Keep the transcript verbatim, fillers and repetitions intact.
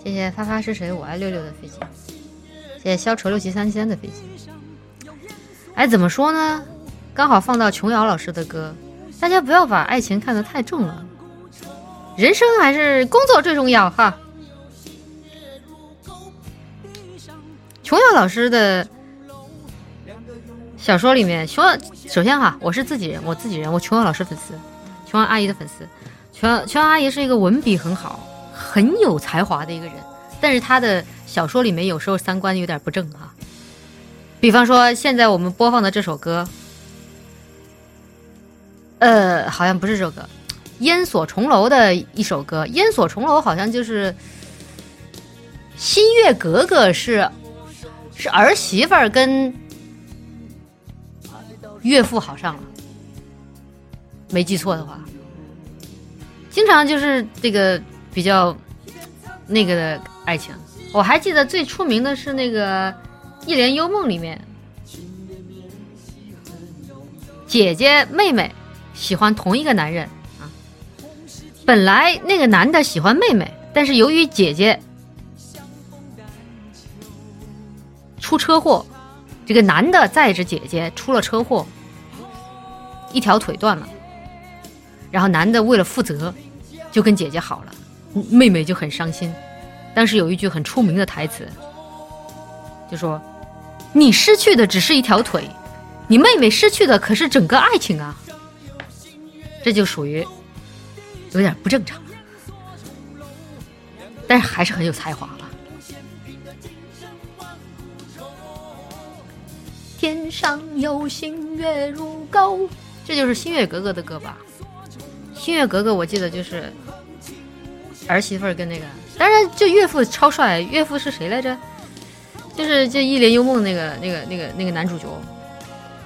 谢谢发发是谁我爱六六的飞机，谢谢消愁六七三千的飞机。哎，怎么说呢？刚好放到琼瑶老师的歌，大家不要把爱情看得太重了，人生还是工作最重要哈。琼瑶老师的小说里面，琼瑶首先哈，我是自己人，我自己人，我琼瑶老师粉丝，琼瑶阿姨的粉丝。琼瑶琼瑶阿姨是一个文笔很好、很有才华的一个人，但是她的小说里面有时候三观有点不正哈。比方说，现在我们播放的这首歌。呃，好像不是这首歌，烟锁重楼的一首歌。烟锁重楼好像就是新月格格是是儿媳妇儿跟岳父好上了，没记错的话，经常就是这个比较那个的爱情。我还记得最出名的是那个《一帘幽梦》里面，姐姐妹妹喜欢同一个男人啊，本来那个男的喜欢妹妹，但是由于姐姐出车祸，这个男的载着姐姐出了车祸，一条腿断了，然后男的为了负责就跟姐姐好了，妹妹就很伤心。当时有一句很出名的台词，就说你失去的只是一条腿，你妹妹失去的可是整个爱情啊。这就属于有点不正常，但是还是很有才华了。天上有星月如钩，这就是新月格格的歌吧？新月格格我记得就是儿媳妇跟那个，当然就岳父超帅，岳父是谁来着？就是这一帘幽梦那个那个那个那个男主角，